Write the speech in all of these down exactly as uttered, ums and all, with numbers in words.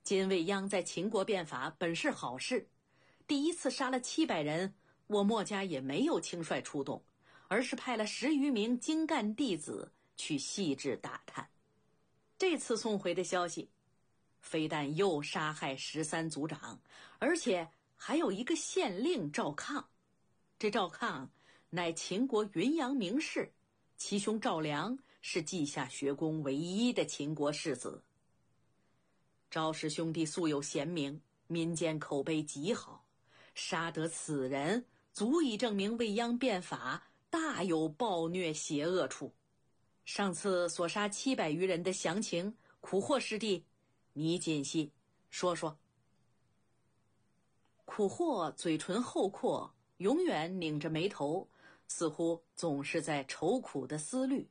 今未央在秦国变法本是好事，第一次杀了七百人，我墨家也没有轻率出动，而是派了十余名精干弟子去细致打探。这次送回的消息，非但又杀害十三族长，而且还有一个县令赵抗。这赵抗乃秦国云阳名士，其兄赵良是稷下学宫唯一的秦国世子。赵氏兄弟素有贤名，民间口碑极好，杀得此人足以证明未央变法大有暴虐邪恶处。上次所杀七百余人的详情，苦获师弟你谨细说说。苦获嘴唇厚阔，永远拧着眉头，似乎总是在愁苦的思虑。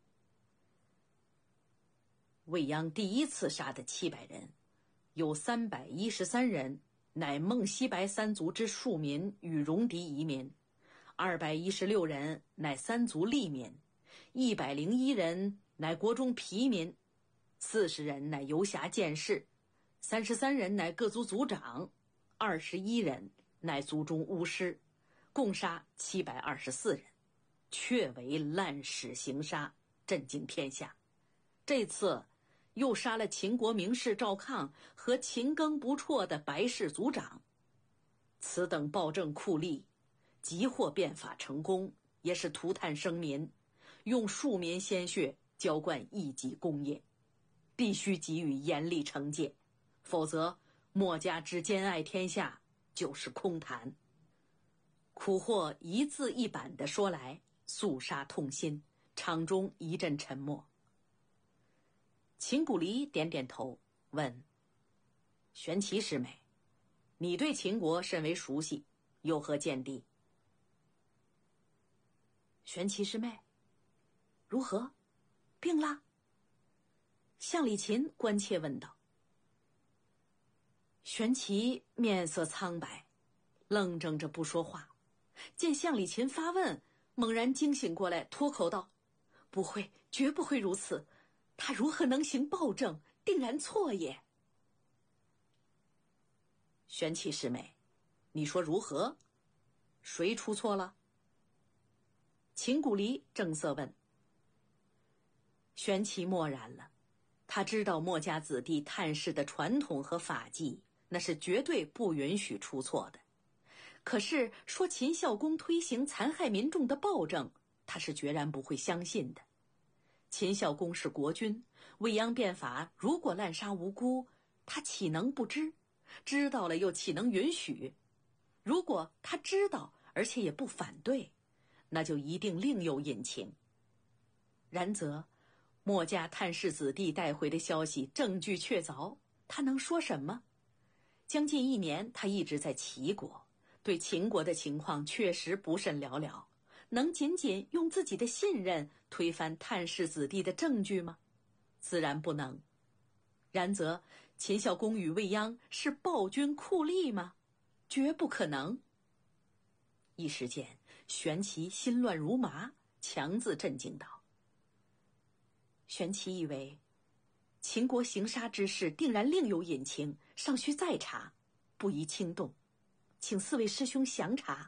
未央第一次杀的七百人，有三百一十三人乃孟西白三族之庶民与戎狄移民，二百一十六人乃三族吏民，一百零一人乃国中疲民，四十人乃游侠剑士，三十三人乃各族族长，二十一人乃族中巫师，共杀七百二十四人，确为滥史行杀，震惊天下。这次又杀了秦国名士赵抗和勤耕不辍的白氏族长。此等暴政酷吏，即或变法成功，也是涂炭生民，用庶民鲜血浇灌一己功业，必须给予严厉惩戒，否则墨家之兼爱天下就是空谈。苦获一字一板地说来，肃杀痛心，场中一阵沉默。秦古离点点头，问：玄奇师妹，你对秦国甚为熟悉，有何见地？玄奇师妹如何？病了？向里琴关切问道。玄奇面色苍白，愣怔着不说话。见向里琴发问，猛然惊醒过来，脱口道：不会，绝不会如此，他如何能行暴政，定然错也。玄奇师妹，你说如何？谁出错了？秦古离正色问。玄奇默然了，他知道墨家子弟探视的传统和法纪，那是绝对不允许出错的。可是说秦孝公推行残害民众的暴政，他是决然不会相信的。秦孝公是国君，未央变法如果滥杀无辜，他岂能不知？知道了又岂能允许？如果他知道而且也不反对，那就一定另有隐情。然则墨家探视子弟带回的消息证据确凿，他能说什么？将近一年他一直在齐国，对秦国的情况确实不甚了了，能仅仅用自己的信任推翻探视子弟的证据吗？自然不能。然则秦孝公与未央是暴君酷吏吗？绝不可能。一时间玄奇心乱如麻，强自镇静道：玄奇以为秦国行杀之事定然另有隐情，尚需再查，不宜轻动，请四位师兄详查。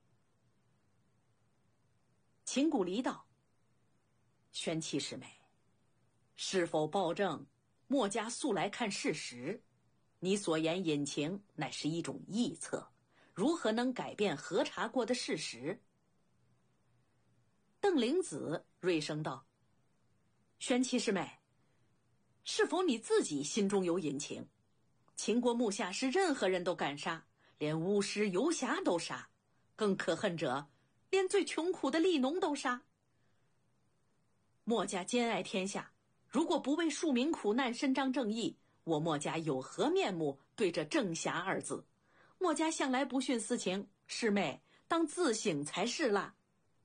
秦古离道：玄奇师妹，是否暴政，墨家素来看事实，你所言隐情乃是一种臆测，如何能改变核查过的事实？邓灵子锐声道：玄奇师妹，是否你自己心中有隐情？秦国目下是任何人都敢杀，连巫师游侠都杀，更可恨者连最穷苦的吏农都杀。墨家兼爱天下，如果不为庶民苦难伸张正义，我墨家有何面目对这正侠二字？墨家向来不徇私情，师妹当自省才是啦。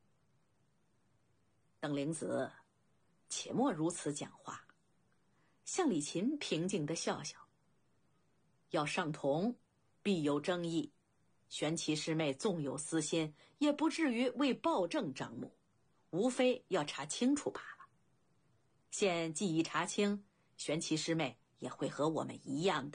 邓灵子，且莫如此讲话。向里琴平静地笑笑，要上同必有争议，玄奇师妹纵有私心，也不至于为暴政张目，无非要查清楚罢了。现既已查清，玄奇师妹也会和我们一样的。